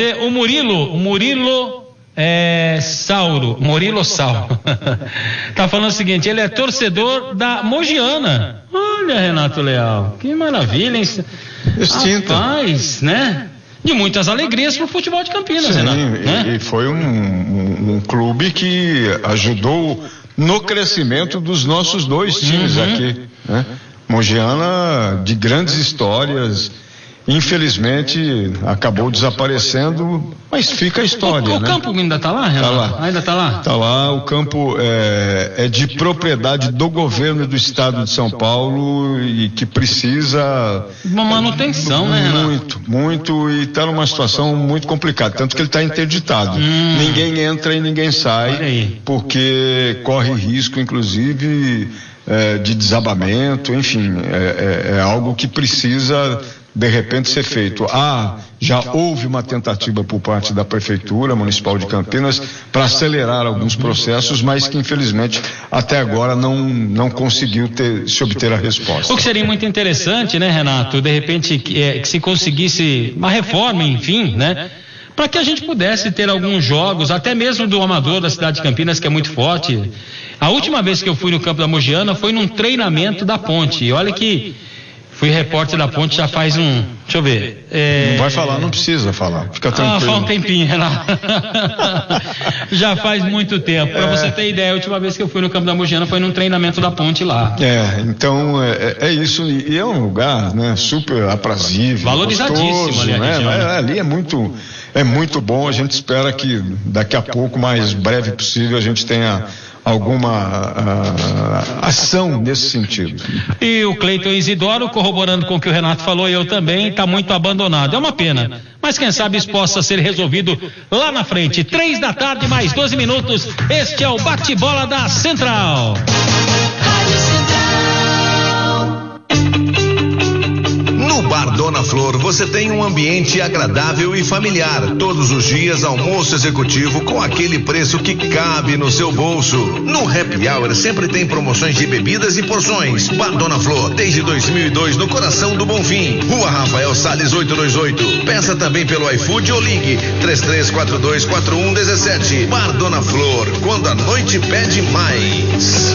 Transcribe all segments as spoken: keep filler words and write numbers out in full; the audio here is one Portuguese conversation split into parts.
você. O Murilo, o Murilo é, Sauro, Murilo Sauro, tá falando o seguinte, ele é torcedor da Mogiana. Olha, Renato Leal, que maravilha, hein? Extinta. Rapaz, né? De muitas alegrias pro futebol de Campinas, Sim, Renato. E, né? e foi um, um, um clube que ajudou no crescimento dos nossos dois times uhum. aqui, né? Mogiana de grandes histórias, infelizmente acabou desaparecendo, mas fica a história. O, o né? campo ainda está lá, Renato? Tá lá. Ainda está lá? Está lá, o campo é, é de propriedade do governo do estado de São Paulo e que precisa... Uma manutenção, né, Renato? Muito, muito, e está numa situação muito complicada, tanto que ele está interditado. Hum. Ninguém entra e ninguém sai, porque corre risco, inclusive... É, de desabamento, enfim, é, é, é algo que precisa de repente ser feito. Ah, já houve uma tentativa por parte da Prefeitura Municipal de Campinas para acelerar alguns processos, mas que infelizmente até agora não, não conseguiu ter, se obter a resposta. O que seria muito interessante, né, Renato, de repente que, é, que se conseguisse uma reforma, enfim, né, para que a gente pudesse ter alguns jogos, até mesmo do amador da cidade de Campinas, que é muito forte. A última vez que eu fui no campo da Mogiana foi num treinamento da Ponte. E olha que fui repórter da Ponte já faz um... Deixa eu ver. É... Não vai falar, não precisa falar. Fica tranquilo. Ah, faz um tempinho, Renato. Já faz muito tempo. Para é... você ter ideia, a última vez que eu fui no campo da Mogiana foi num treinamento da Ponte lá. É, então é, é isso. E é um lugar, né, super aprazível. Valorizadíssimo, gostoso, ali, a né? região. É, ali é muito, é muito bom. A gente espera que daqui a pouco, mais breve possível, a gente tenha alguma uh, ação nesse sentido. E o Cleiton Isidoro, corroborando com o que o Renato falou, eu também, está muito abandonado. É uma pena, mas quem sabe isso possa ser resolvido lá na frente. Três da tarde, mais doze minutos. Este é o bate-bola da Central. Rádio Central. No Bar Dona Flor você tem um ambiente agradável e familiar. Todos os dias almoço executivo com aquele preço que cabe no seu bolso. No Happy Hour sempre tem promoções de bebidas e porções. Bar Dona Flor, desde dois mil e dois no coração do Bonfim. Rua Rafael Salles oitocentos e vinte e oito. Peça também pelo iFood ou ligue três três quatro dois quatro um um sete. Bar Dona Flor, quando a noite pede mais.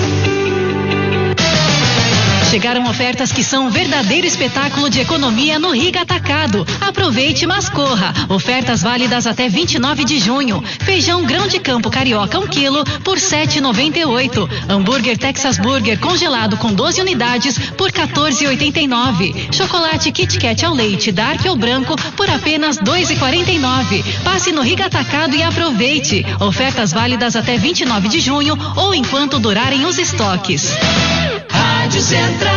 Chegaram ofertas que são um verdadeiro espetáculo de economia no Riga Atacado. Aproveite, mas corra. Ofertas válidas até vinte e nove de junho. Feijão grão de campo carioca um quilo por sete reais e noventa e oito. Hambúrguer Texas Burger congelado com doze unidades por quatorze reais e oitenta e nove. Chocolate Kit Kat ao leite Dark ou branco por apenas dois reais e quarenta e nove. Passe no Riga Atacado e aproveite. Ofertas válidas até vinte e nove de junho ou enquanto durarem os estoques. Rádio Central.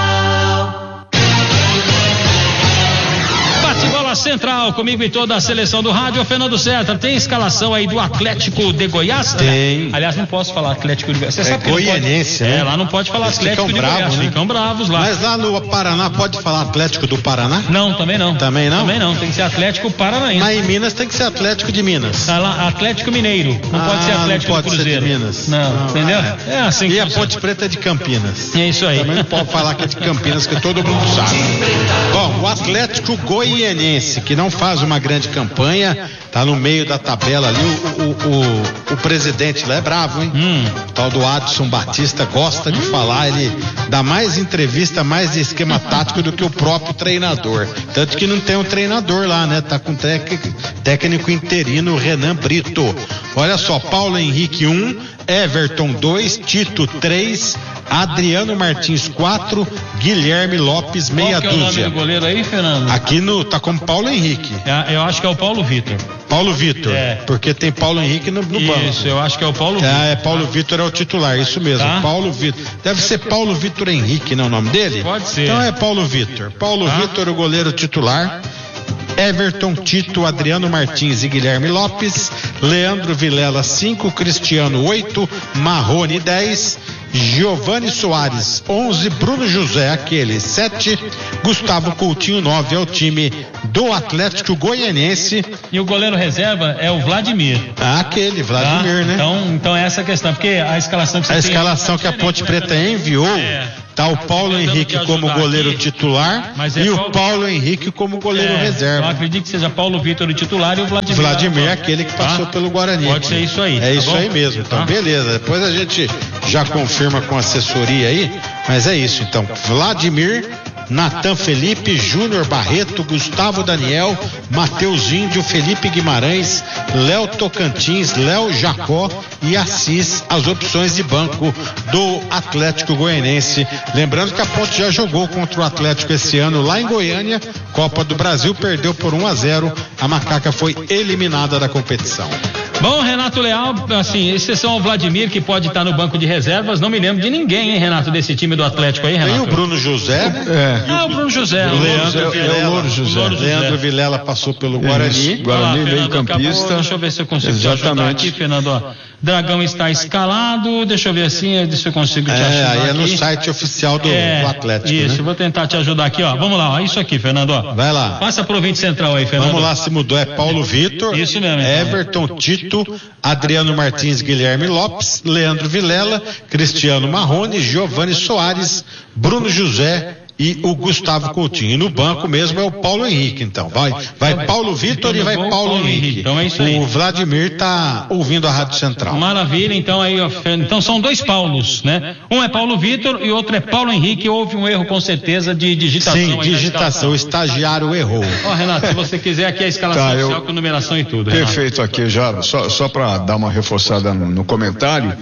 Bate-bola Central, comigo e toda a seleção do rádio. Fernando Serra, tem escalação aí do Atlético de Goiás? Tem. Aliás, não posso falar Atlético de Goiás. Você é sabe que goianense, pode... né? É, lá não pode falar Eles Atlético ficam de bravos, Goiás. né? Ficam bravos lá. Mas lá no Paraná pode falar Atlético do Paraná? Não, também não. Também não? Também não, tem que ser Atlético Paranaense. Mas em Minas tem que ser Atlético de Minas. Ah, lá, Atlético Mineiro. Não ah, pode ser Atlético não pode do Cruzeiro. Ser de Minas. Não, não, entendeu? É, é assim que E a funciona. Ponte Preta é de Campinas. É isso aí. Também não pode falar que é de Campinas, que todo mundo sabe. Bom, o Atlético Goianense, que não faz uma grande campanha, tá no meio da tabela ali. O, o, o, o presidente lá é bravo, hein? Hum. O tal do Adson Batista gosta de hum. falar, ele dá mais entrevista, mais de esquema tático do que o próprio treinador. Tanto que não tem um treinador lá, né? Tá com técnico, técnico interino Renan Brito. Olha só, Paulo Henrique um, Everton dois, Tito três, Adriano Martins quatro, Guilherme Lopes meia Qual que é dúzia. O nome do goleiro aí, Fernando? Aqui no tá como Paulo Henrique. É, eu acho que é o Paulo Vitor. Paulo Vitor, é. Porque tem Paulo Henrique no, no banco. Isso, eu acho que é o Paulo Vitor. Ah, é Paulo Vitor é o titular, isso mesmo. Tá. Paulo Vitor. Deve ser Paulo Vitor Henrique, não é o nome dele? Pode ser. Então é Paulo Vitor. Paulo tá. Vitor, o goleiro titular. Everton, Tito, Adriano Martins e Guilherme Lopes, Leandro Vilela cinco, Cristiano oito, Marrone dez, Giovanni Soares onze, Bruno José aquele sete, Gustavo Coutinho nove. É o time do Atlético Goianense. E o goleiro reserva é o Vladimir. Ah, aquele Vladimir, tá? né? Então, então é essa questão, porque a escalação que você a tem escalação que a Ponte Preta enviou é. Tá o Paulo Henrique como goleiro aqui, titular é e Paulo... o Paulo Henrique como goleiro é, reserva. Eu acredito que seja Paulo Vitor o titular e o Vladimir. Vladimir é aquele que passou tá? pelo Guarani. Pode ser isso aí. É tá isso bom? Aí mesmo. Então, tá? Beleza. Depois a gente já confirma com a assessoria aí, mas é isso. Então, Vladimir, Natan Felipe, Júnior Barreto, Gustavo Daniel, Matheus Índio, Felipe Guimarães, Léo Tocantins, Léo Jacó e Assis, as opções de banco do Atlético Goianense. Lembrando que a Ponte já jogou contra o Atlético esse ano lá em Goiânia, Copa do Brasil, perdeu por um a zero, a Macaca foi eliminada da competição. Bom, Renato Leal, assim, exceção ao Vladimir, que pode estar no banco de reservas, não me lembro de ninguém, hein, Renato, desse time do Atlético aí, Renato? Tem o Bruno José. É. Ah, o Bruno José. O Leandro Vilela. É o Louro José. Louro José. Leandro Vilela passou pelo Guarani. Isso. Guarani, meio campista. Deixa eu ver se eu consigo Exatamente. te ajudar aqui, Fernando. Ó, Dragão está escalado, deixa eu ver assim, se eu consigo te é, ajudar aí é aqui. no site oficial do, é, do Atlético, Isso, né? Vou tentar te ajudar aqui, ó. Vamos lá, ó, isso aqui, Fernando, ó. Vai lá. Passa pro ouvinte central aí, Fernando. Vamos lá, se mudou, é Paulo Vitor. Isso mesmo. Everton, então. Tito, Adriano Martins, Guilherme Lopes, Leandro Vilela, Cristiano Marrone, Giovanni Soares, Bruno José e o Gustavo Coutinho. E no banco mesmo é o Paulo Henrique, então. Vai, vai Paulo Vitor e vai Paulo Henrique. Então é isso aí. O Vladimir tá ouvindo a Rádio Central. Maravilha, então aí, ó, então são dois Paulos, né? Um é Paulo Vitor e outro é Paulo Henrique. Houve um erro com certeza de digitação. Sim, digitação. O estagiário errou. Ó, Renato, se você quiser aqui a escalação tá, oficial eu... com numeração e tudo. Perfeito, Renato. Aqui já, só, só para dar uma reforçada no, no comentário.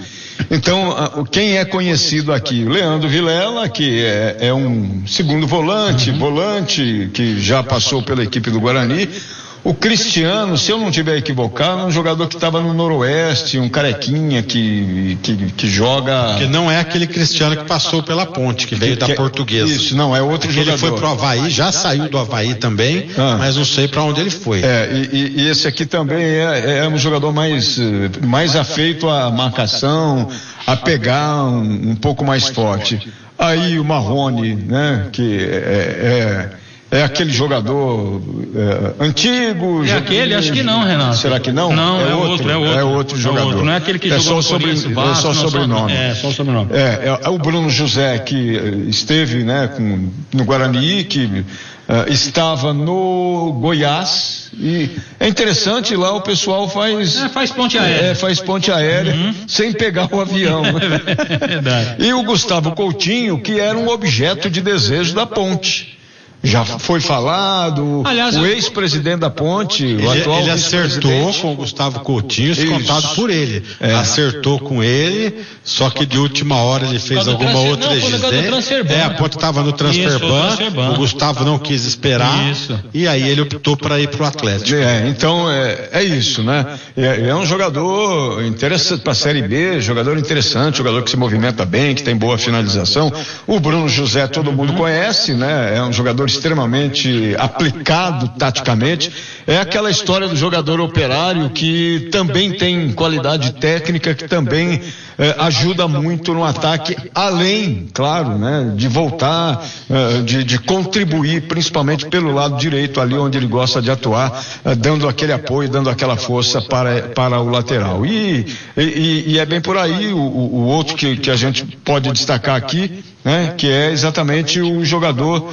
Então, quem é conhecido aqui? Leandro Vilela, que é, é um segundo volante, uhum. volante que já passou pela equipe do Guarani. O Cristiano, se eu não estiver equivocado, é um jogador que estava no Noroeste, um carequinha que, que, que joga... Que não é aquele Cristiano que passou pela Ponte, que veio que, da que, Portuguesa. Isso, não, é outro Porque jogador. Ele foi pro Avaí, já saiu do Avaí também, ah. mas não sei para onde ele foi. É, e, e esse aqui também é, é um jogador mais, mais afeito à marcação, a pegar um, um pouco mais forte. Aí o Marrone, né, que é... é É aquele jogador é, antigo. É aquele? Acho que não, Renato. Será que não? Não, é, é outro, outro. É outro, é outro jogador. É outro. Não é aquele que é jogou só sobre, Vasco, É só sobrenome. É, só o sobrenome. É, é o Bruno José, que esteve, né, com, no Guarani, que uh, estava no Goiás. E é interessante, lá o pessoal faz... É, faz ponte aérea. É, faz ponte aérea, uhum. sem pegar o avião. É verdade. E o Gustavo Coutinho, que era um objeto de desejo da Ponte. Já foi falado, Aliás, o ex-presidente da Ponte, ele, o atual ele acertou com o Gustavo Coutinho, contado por ele. É. Acertou com ele, só que de última hora ele fez alguma outra exigência. É, a Ponte estava no transfer ban, o Gustavo não quis esperar, isso. E aí ele optou para ir para o Atlético. É, então é, é isso, né? É, é um jogador interessante para a Série B, jogador interessante, jogador que se movimenta bem, que tem boa finalização. O Bruno José todo mundo conhece, né? É um jogador extremamente aplicado taticamente. É aquela história do jogador operário que também tem qualidade técnica, que também eh, ajuda muito no ataque, além, claro, né, de voltar, eh, de, de contribuir, principalmente pelo lado direito, ali onde ele gosta de atuar, eh, dando aquele apoio, dando aquela força para, para o lateral. E, e, e é bem por aí o, o outro que, que a gente pode destacar aqui, né, que é exatamente o jogador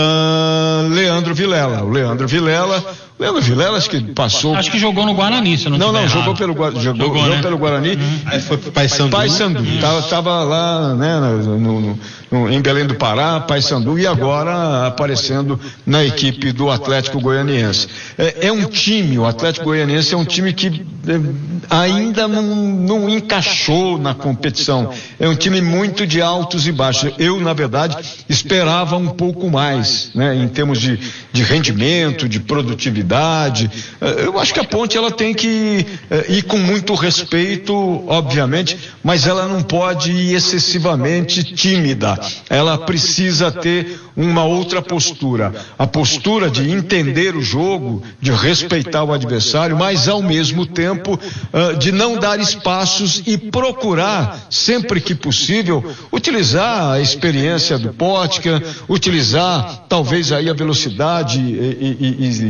uh, Leandro Vilela. O Leandro Vilela, Leandro Vilela acho que passou. Acho que jogou no Guarani, se não Não, não, errado. jogou pelo jogou, jogou, jogou né? pelo Guarani. Uhum. Aí foi pro Paysandu. Paysandu. Uhum. Tava, tava lá, né, no, no, no, em Belém do Pará, Paysandu, e agora aparecendo na equipe do Atlético Goianiense. É, é um time, o Atlético Goianiense é um time que é, ainda não, não encaixou na competição. É um time muito de altos e baixos. Eu, na verdade, esperava um pouco mais, né, em termos de, de rendimento, de produtividade. Eu acho que a Ponte ela tem que ir com muito respeito, obviamente, mas ela não pode ir excessivamente tímida. Ela precisa ter uma outra postura. A postura de entender o jogo, de respeitar o adversário, mas ao mesmo tempo de não dar espaços e procurar, sempre que possível, utilizar a experiência do Pótica, utilizar talvez aí a velocidade e, e, e,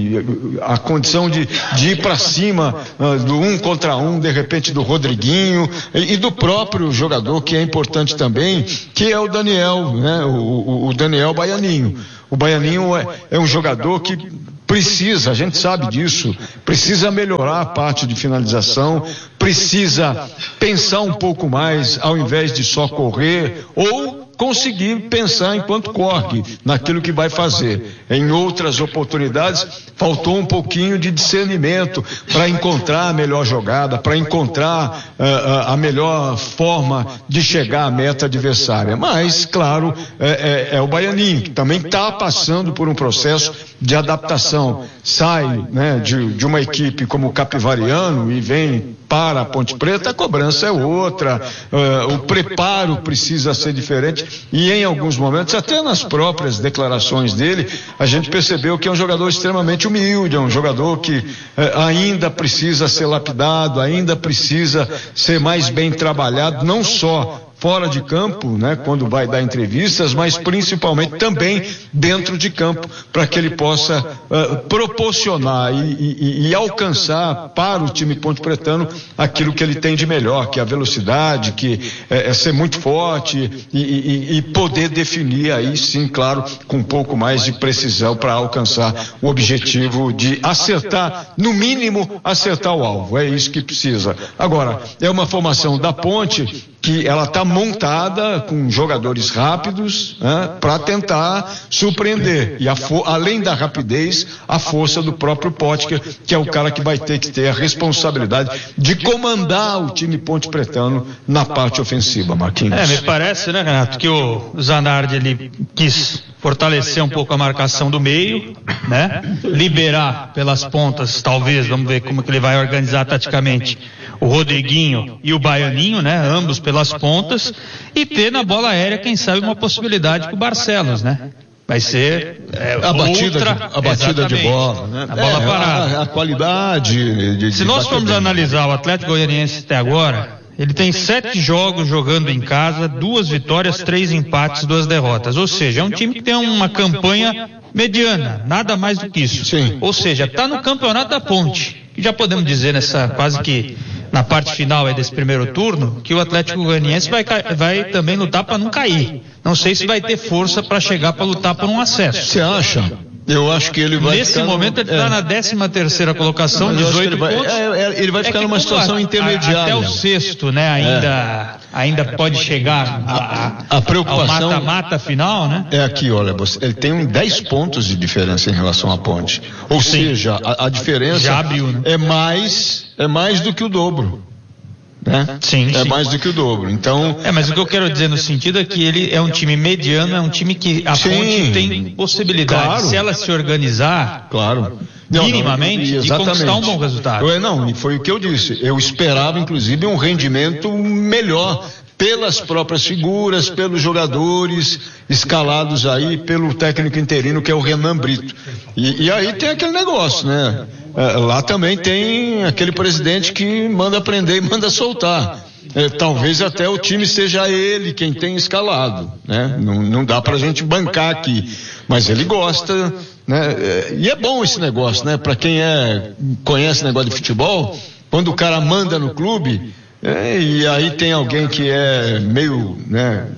a condição de, de ir para cima uh, do um contra um, de repente do Rodriguinho e, e do próprio jogador, que é importante também, que é o Daniel, né? O, o, o Daniel Baianinho. O Baianinho é, é um jogador que precisa, a gente sabe disso, precisa melhorar a parte de finalização, precisa pensar um pouco mais ao invés de só correr, ou conseguir pensar enquanto corre naquilo que vai fazer. Em outras oportunidades faltou um pouquinho de discernimento para encontrar a melhor jogada, para encontrar uh, uh, a melhor forma de chegar à meta adversária. Mas, claro, é, é, é o Baianinho, que também está passando por um processo de adaptação. Sai, né, de, de uma equipe como o Capivariano e vem para a Ponte Preta, a cobrança é outra, uh, o preparo precisa ser diferente, e em alguns momentos, até nas próprias declarações dele, a gente percebeu que é um jogador extremamente humilde, é um jogador que uh, ainda precisa ser lapidado, ainda precisa ser mais bem trabalhado, não só fora de campo, né, quando vai dar entrevistas, mas principalmente também dentro de campo, para que ele possa uh, proporcionar e, e, e alcançar para o time ponte-pretano aquilo que ele tem de melhor, que é a velocidade, que é, é ser muito forte e, e, e poder definir aí sim, claro, com um pouco mais de precisão para alcançar o objetivo de acertar, no mínimo, acertar o alvo. É isso que precisa. Agora, é uma formação da Ponte que ela está montada com jogadores rápidos, né, para tentar surpreender. E a além da rapidez, a força do próprio Potker, que é o cara que vai ter que ter a responsabilidade de comandar o time ponte-pretano na parte ofensiva, Marquinhos. É, me parece, né, Renato, que o Zanardi ele quis fortalecer um pouco a marcação do meio, né? Liberar pelas pontas, talvez, vamos ver como que ele vai organizar taticamente, o Rodriguinho e o Baianinho, né? Ambos pelas pontas, e ter na bola aérea, quem sabe, uma possibilidade com o Barcelos, né? Vai ser é, a batida, outra, de, a batida de bola, né? A bola é, parada. A, a qualidade de, de Se nós formos analisar o Atlético Goianiense até agora, ele tem sete jogos jogando em casa, duas vitórias, três empates, duas derrotas. Ou seja, é um time que tem uma campanha mediana, nada mais do que isso. Sim. Ou seja, está no campeonato da Ponte. E já podemos dizer nessa quase que na parte final aí desse primeiro turno que o Atlético Goianiense vai, vai também lutar para não cair. Não sei se vai ter força para chegar para lutar por um acesso. Você acha? Eu acho que ele vai Nesse ficar momento no... ele está é. na décima terceira colocação, dezoito ele vai, pontos. É, é, ele vai ficar é numa situação a, intermediária. Até o sexto, né? Ainda, é. ainda pode chegar a, a, a preocupação, ao mata-mata final, né? É aqui, olha, você, ele tem dez pontos de diferença em relação à Ponte. Ou Sim. seja, a, a diferença Já abriu, né? é mais é mais do que o dobro. Né? Sim, é sim. mais do que o dobro. Então, é, mas o que eu quero dizer no sentido é que ele é um time mediano, é um time que a sim, Ponte tem possibilidade, claro. Se ela se organizar, claro, minimamente, não, não, de conquistar um bom resultado. Eu, não, foi o que eu disse. Eu esperava, inclusive, um rendimento melhor pelas próprias figuras, pelos jogadores escalados aí, pelo técnico interino, que é o Renan Brito. E, e aí tem aquele negócio, né? É, lá também tem aquele presidente que manda prender e manda soltar. É, talvez até o time seja ele quem tem escalado, né? Não, não dá pra gente bancar aqui, mas ele gosta, né? É, e é bom esse negócio, né? Pra quem é, conhece negócio de futebol, quando o cara manda no clube, é, e aí tem alguém que é meio, né?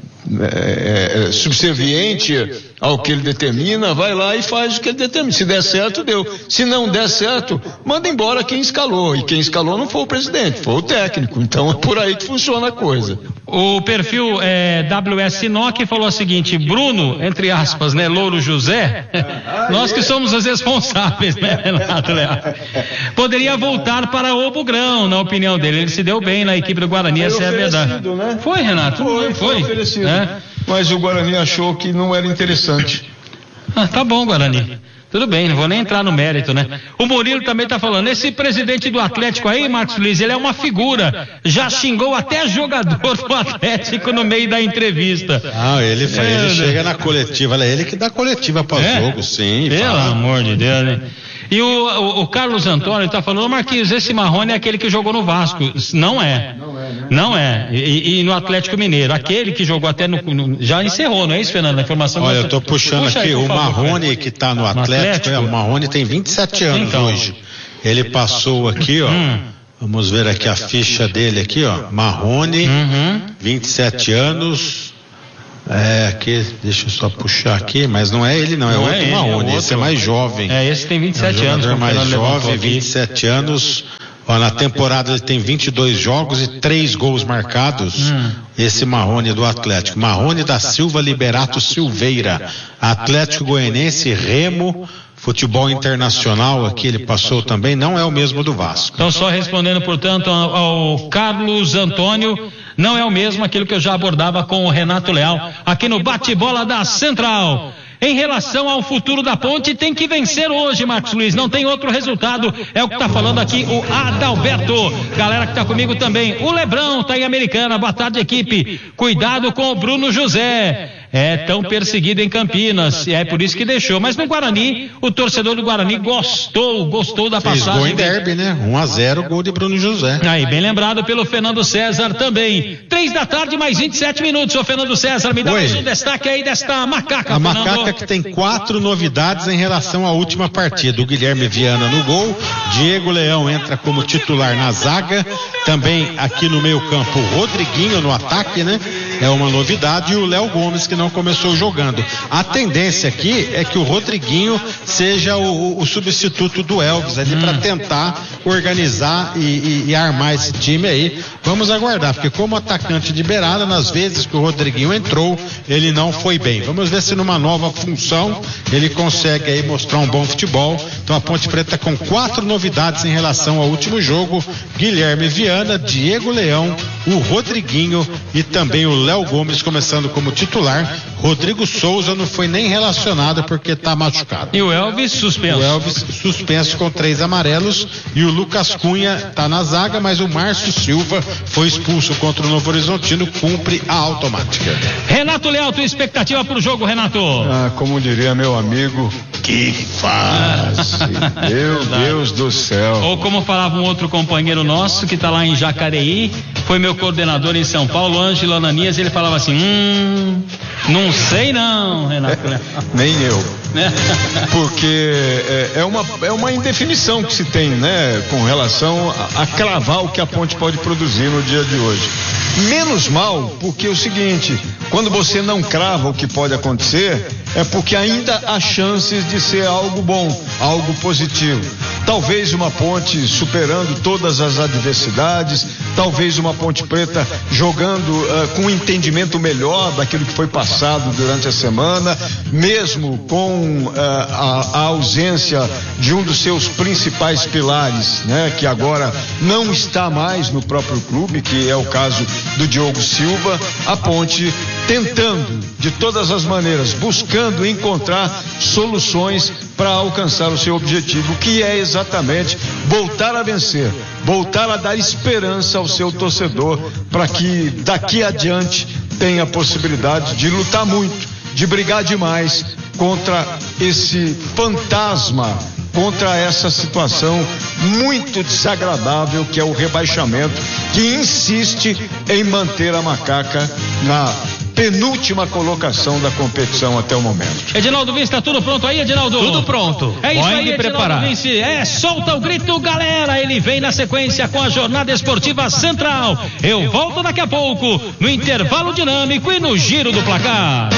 É, é, subserviente ao que ele determina, vai lá e faz o que ele determina. Se der certo, deu. Se não der certo, manda embora quem escalou. E quem escalou não foi o presidente, foi o técnico. Então é por aí que funciona a coisa. O perfil é, W S Nock falou o seguinte: Bruno, entre aspas, né, Louro José, nós que somos os responsáveis, né, Renato Leal, poderia voltar para o Bugrão, na opinião dele. Ele se deu bem na equipe do Guarani, essa é a verdade. Né? Foi, Renato? Foi, foi. foi é? Mas o Guarani achou que não era interessante. Ah, tá bom, Guarani. Tudo bem, não vou nem entrar no mérito, né? O Murilo também tá falando, esse presidente do Atlético aí, Marcos Luiz, ele é uma figura, já xingou até jogador do Atlético no meio da entrevista. Ah, ele, foi, é, ele chega na coletiva, é ele que dá coletiva para o é? jogo, sim. Pelo fala. amor de Deus, né? E o, o, o Carlos Antônio está falando, Marquinhos, esse Marrone é aquele que jogou no Vasco. Não é. Não é. Não é. E, e no Atlético Mineiro, aquele que jogou até no, no já encerrou, não é isso, Fernando? A informação. Olha, eu estou puxando Puxa aqui aí, o Marrone que está no Atlético, no Atlético? É, o Marrone tem vinte e sete anos então. Hoje. Ele passou aqui, ó. Hum. Vamos ver aqui a ficha dele aqui, ó. Marrone, uhum. vinte e sete anos. É, aqui, deixa eu só puxar aqui, mas não é ele não, é não outro é ele, Marrone, é outro. Esse é mais jovem. É, esse tem vinte e sete é um anos. mais jovem, vinte e sete anos. Ó, na temporada ele tem vinte e dois jogos e três gols marcados. Hum. Esse Marrone do Atlético. Marrone da Silva Liberato Silveira. Atlético Goianiense, Remo, Futebol Internacional, aqui ele passou também, não é o mesmo do Vasco. Então, só respondendo, portanto, ao, ao Carlos Antônio, não é o mesmo aquilo que eu já abordava com o Renato Leal, aqui no bate-bola da Central. Em relação ao futuro da Ponte, tem que vencer hoje, Marcos Luiz, não tem outro resultado, é o que está falando aqui o Adalberto. Galera que está comigo também, o Lebrão está em Americana, boa tarde, equipe, cuidado com o Bruno José, é tão perseguido em Campinas, é por isso que deixou, mas no Guarani, o torcedor do Guarani gostou, gostou da passagem. Fez gol em derby, né? um a zero, gol de Bruno José. Aí, bem lembrado pelo Fernando César também. Três da tarde, mais vinte e sete minutos, ô Fernando César, me dá Oi. mais um destaque aí desta macaca, A Fernando. macaca que tem quatro novidades em relação à última partida. O Guilherme Viana no gol, Diego Leão entra como titular na zaga, também aqui no meio campo o Rodriguinho no ataque, né? É uma novidade, e o Léo Gomes que não começou jogando. A tendência aqui é que o Rodriguinho seja o, o substituto do Elvis ali hum. para tentar organizar e, e, e armar esse time aí. Vamos aguardar, porque como atacante de beirada, nas vezes que o Rodriguinho entrou, ele não foi bem. Vamos ver se numa nova função ele consegue aí mostrar um bom futebol. Então a Ponte Preta com quatro novidades em relação ao último jogo: Guilherme Viana, Diego Leão, o Rodriguinho e também o Léo Gomes começando como titular. Rodrigo Souza não foi nem relacionado porque está machucado. E o Elvis suspenso. O Elvis suspenso com três amarelos, e o Lucas Cunha está na zaga, mas o Márcio Silva foi expulso contra o Novo Horizontino, cumpre a automática. Renato Leal, tua expectativa para o jogo, Renato? Ah, como diria meu amigo, que fase! Meu Deus do céu! Ou como falava um outro companheiro nosso que está lá em Jacareí, foi meu coordenador em São Paulo, Ângelo Ananias, ele falava assim, hum, não sei não, Renato Leal. Nem eu. Porque é, é, uma, é uma indefinição que se tem, né, com relação a, a cravar o que a Ponte pode produzir no dia de hoje. Menos mal, porque é o seguinte, quando você não crava o que pode acontecer, é porque ainda há chances de ser algo bom, algo positivo. Talvez uma Ponte superando todas as adversidades, talvez uma Ponte Preta jogando uh, com um entendimento melhor daquilo que foi passado durante a semana, mesmo com uh, a, a ausência de um dos seus principais pilares, né, que agora não está mais no próprio clube, que é o caso do Diogo Silva. A Ponte tentando de todas as maneiras, buscando encontrar soluções para alcançar o seu objetivo, que é exatamente voltar a vencer, voltar a dar esperança ao seu torcedor, para que daqui adiante tenha a possibilidade de lutar muito, de brigar demais contra esse fantasma, contra essa situação muito desagradável que é o rebaixamento, que insiste em manter a macaca na penúltima colocação da competição até o momento. Edinaldo Vince, tá tudo pronto aí, Edinaldo? Tudo pronto. É isso Pode aí, Edinaldo preparar. Vince. É, solta o grito, galera. Ele vem na sequência com a Jornada Esportiva Central. Eu volto daqui a pouco, no intervalo dinâmico e no giro do placar.